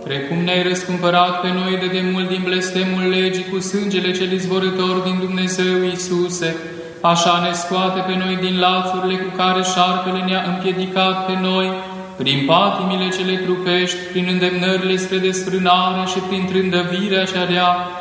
precum ne-ai răscumpărat pe noi de demult din blestemul legii cu sângele cel izvorător din Dumnezeu Iisuse, așa ne scoate pe noi din lațurile cu care șarpele ne-a împiedicat pe noi, prin patimile cele trupești, prin îndemnările spre desfrânare și prin trândăvirea cea rea,